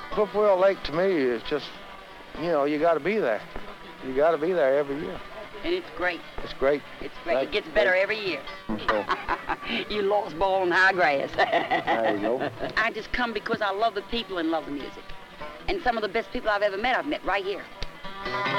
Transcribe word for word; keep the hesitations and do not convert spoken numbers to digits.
Whippoorwill Lake to me is just, you know, you got to be there. You got to be there every year. And it's great. It's great. It's great. Right. It gets better every year. So, You lost ball on high grass. there you go. I just come because I love the people and love the music. And some of the best people I've ever met, I've met right here.